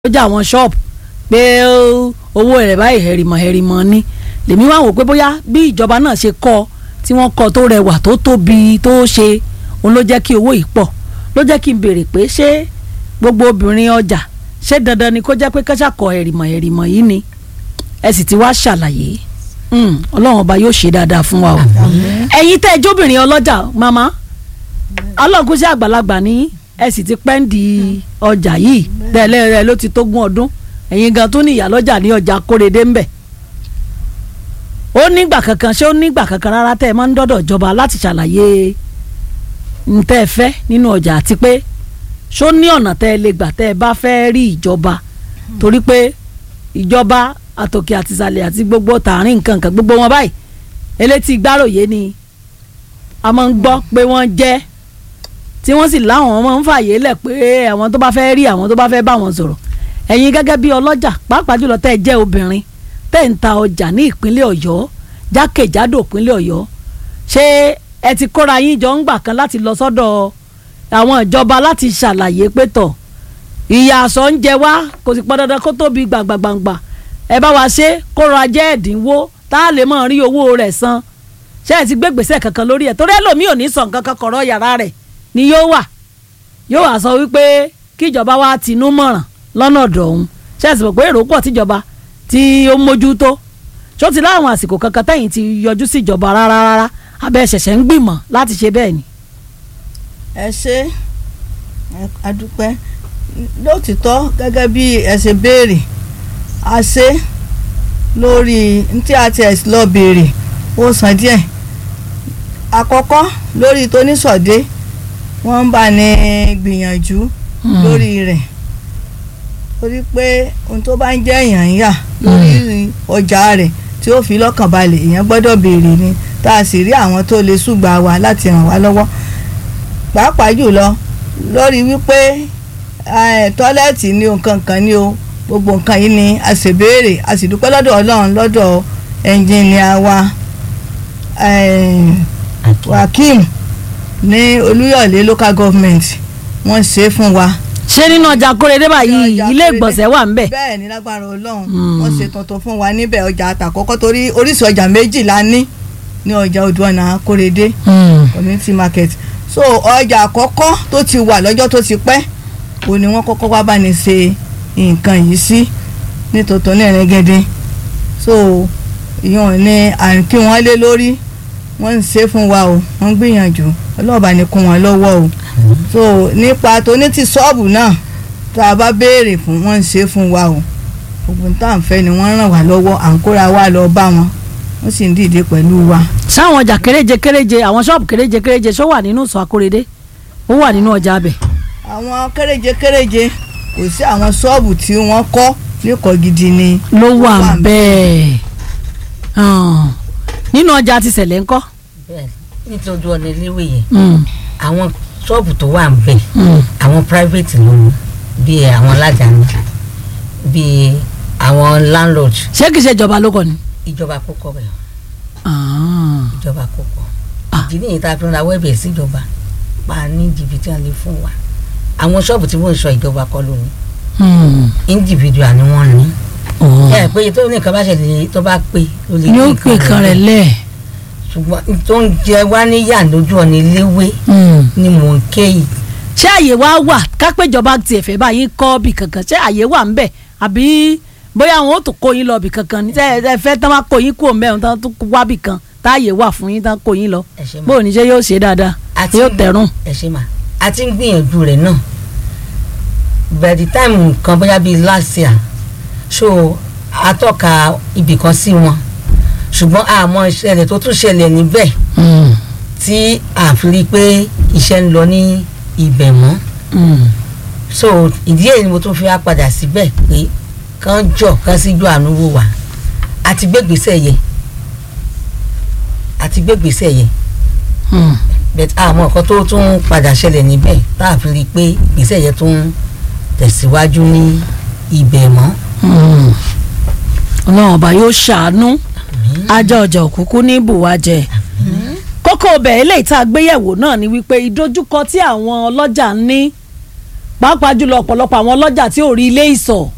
lọ́jà àwọn ṣọ́ọ̀bù pé owó rẹ̀ báyìí hẹ̀rìmọ̀ ni lèmi wá wò pé bóyá bí ìjọba náà ṣe kọ́ tí wọ́n kọ́ tó rẹwà tó tóbi tó ṣe òun ló jẹ́ kí owó yìí pọ̀ ló jẹ́ kí n béèrè pé ṣé gbogbo obìnrin ọjà ṣé dandan ni kó jẹ́ pé kẹ́sàkọ́ hẹ̀rìmọ̀ yìí ni ẹ sì ti wá ṣàlàyé ọlọ́run ọba yóò ṣe dáadáa fún wa o ẹ̀yin tẹ́ ẹ jóbìnrin ọlọ́jà màmá ọlọ́run ṣe àgbàlagbà ní ẹ sì ti pẹ́ǹdì ọjà yìí tẹ́lẹ̀ rẹ ló ti tó gún ọdún ẹ̀yin gan tó ní ìyá lọ́jà ní ọjà Kórèdé ńbẹ̀ ó nígbà kankan ṣé ó nígbà kankan rárá tẹ́ ẹ máa ń dọ́dọ̀ ìjọba láti ṣàlàyé ntẹ́ ẹ fẹ́ nínú ọjà àti pé ṣó ní ọ̀nà tẹ́ ẹ lè gbà tẹ́ ẹ bá fẹ́ rí ìjọba torí pé ìjọba àtòkè àtìsàlẹ̀ àti gbogbo tààrin nǹkan gbogbo wọn báyìí elétí gbáròyé ni a máa ń gbọ́ pé wọ́n jẹ́ tí wọ́n sì láwọn máa ń fààyè lẹ̀ pé àwọn tó bá fẹ́ rí àwọn tó bá fẹ́ bá wọn sọ̀rọ̀ ẹ̀yin gẹ́gẹ́ bí ọlọ́jà pàápàá jùlọ tẹ́ ẹ jẹ́ obìnrin tẹ́ ẹ ń ta ọjà ní ìpínlẹ̀ Ọ̀yọ́ jákèjádò ìpínlẹ̀ Ọ̀yọ́ ṣé ẹ ti kóra yín jọ ń gbà kan láti lọ sọ́dọ̀ àwọn ìjọba láti ṣàlàyé pé tọ̀ ìyà àsọ ń jẹ wá kò sì pọn dandan kó tóbi gbàngbàngbà ẹ bá wa ṣe kóra jẹ́ ẹ̀dínwó tá a lè máa rí owó rẹ̀ san ṣé ẹ ti gbé gbèsè kankan lórí ẹ̀ torí ẹlòmíì ò ní sọ nǹkan kan kọ̀rọ̀ yàrá rẹ̀ ni yóò wà sọ wípé kíjọba wa tinú mọ̀ràn lọ́nà ọ̀dọ̀ òun ṣé ẹ sì mọ̀ pé èrò pọ̀ tíjọba tí ó mójútó ṣó ti láwọn àsìkò kankan tẹ̀yìn ti yọjú sí ìjọba rárá abẹ́ ṣẹ̀ṣẹ̀ ń gbìmọ̀ láti ṣe bẹ́ẹ̀ ni. ẹ ṣe àdúpẹ́ lótìtọ́ gẹ́gẹ́ bí ẹ ṣe béèrè a ṣe lórí tí a ti lọ béèrè ó san díẹ̀ àkọ́kọ́ lórí tóníṣọ̀dé wọ́n ń bá ní gbìyànjú lórí rẹ̀ torí pé ohun tó bá ń jẹ́ èèyàn ń yà lórí ọjà rẹ̀ tí ó fi lọ́kàn balẹ̀ èèyàn gbọ́dọ̀ béèrè ni tá a sì rí àwọn tó lè ṣùgbà wa láti ràn wá lọ́wọ́ pàápàá jùlọ lórí wípé tọ́lẹ́ẹ̀tì ní nǹkan kan ní o gbogbo nǹkan yìí ni a sì béèrè a sì dúpẹ́ lọ́dọ̀ Ọlọ́run lọ́dọ̀ ẹnjìnìà wa Wakim ní Olúyọ̀lé local government wọ́n ṣe fún wa. ṣé nínú ọjà Kórèdé báyìí ilé ìgbọ̀nsẹ̀ wà ńbẹ̀. bẹ́ẹ̀ ni lágbára Ọlọ́run wọ́n ṣe tuntun fún wa níbẹ̀ ọjà àtàkọ́kọ́ torí oríṣi ọjà méjì la ní ọjà Odùọ̀nà Kórèdé community market so ọjà àkọ́kọ́ tó ti wà lọ́jọ́ tó ti pẹ́ òun ni wọ́n kọ́kọ́ wá bá ní ṣe nǹkan yìí sí nítòótọ́ ní Ẹ̀rẹ́gẹ́dẹ́ so ìyọ̀n ni à ń kí wọ́n lé lórí wọ́n ń ṣe fún wa o wọ́n ń gbìyànjú ọlọ́ọ̀bá ni kún wọn lọ́wọ́ o so nípa tó ní ti ṣọ́ọ̀bù náà tá a bá béèrè fún wọ́n ń ṣe fún wa o gbogbo tá à ń fẹ́ ni wọ́n ràn wá lọ́wọ́ à ń kóra wa lọ bá wọn wọ́n sì ń dìde pẹ̀lú wa. sáwọn ọjà kéréje àwọn ṣọ́ọ̀bù kéréje ṣó wà nínú ìsọ̀ Akórèdé ó wà nínú ọjà abẹ. àwọn kéréje kò sí àwọn ṣọ́ọ̀bù tí wọ́n kọ́ lẹ́kọ̀ọ́ gidi ni. ló wà bẹ́ẹ̀ nínú ọjà ti ṣẹlẹ̀ ńkọ́. bẹ́ẹ̀ nítorí ọ̀nà iléèwé yẹn àwọn ṣọ́ọ̀bù tó wà ń bẹ̀ àwọn private ló ní bíi àwọn aládàáni bíi àwọn landlord. ṣé kìí ṣe ìjọba ló kọ́ ni. ìjọba kò kọ́ bẹ́ẹ̀ ìjọba kò kọ́ ìdí nìyí tá a fi ń ra wẹ́ẹ̀bì síjọba pa ní jìbìtì wọn lè fún wa àwọn ṣọ́ọ̀bù tí wọ́n ń sọ ìjọba kọ́ ló ní individual ni wọ́n ní ẹ pé tó ní nǹkan bá ṣẹlẹ̀ tó bá pé ó lè yóò pè kan rẹ̀ lẹ̀. ṣùgbọ́n tó ń jẹ wá níyà lójú ọ̀nà iléèwé ni mò ń ké yìí. ṣé àyè wá wà kápẹ́jọba tiẹ̀ fẹ́ báyìí kọ́ bì kankan ṣé àyè wà ń bẹ̀ àbí bóyá àwọn ò tó kó yín lọ bì kankan ní ẹ fẹ́ tán wá kó yín kú òun bẹ́ẹ̀ tán tó wá bì kan táàyè wà fún yín tán kó yín lọ bó o ní ṣe yóò ṣe dáadáa yóò tẹ̀rùn. ẹ ṣe mà á ti ń gbìyànjú rẹ̀ náà by the time nǹkan bóyá bíi last year so atọ́ka ibì kan sí wọn ṣùgbọ́n àmọ́ ìṣẹ̀lẹ̀ tó tún ṣẹlẹ̀ níbẹ̀ tí a fi rí i pé iṣẹ́ ń lọ ní ibẹ̀ mọ́ so ìdí èyí ni mo tún fi wá padà síbẹ̀ pé kán síjú àánú wò wá àti gbégbèsè yẹ bẹ́ẹ̀ àmọ́ nǹkan tó tún padà ṣẹlẹ̀ níbẹ̀ tá a fi rí i pé ìgbésẹ̀ yẹn tún tẹ̀síwájú ní ibẹ̀ mọ́. Ọlọ́run ọba yóò ṣàánú ajá ọjà òkúkú ní bùwájẹ. kókó ọbẹ̀ eléyìí tá a gbéyẹ̀wò náà ni wípé ìdojúkọ tí àwọn ọlọ́jà ń ní pàápàá jùlọ ọ̀pọ̀lọpọ̀ àwọn ọlọ́jà tí ò rí ilé ìsọ̀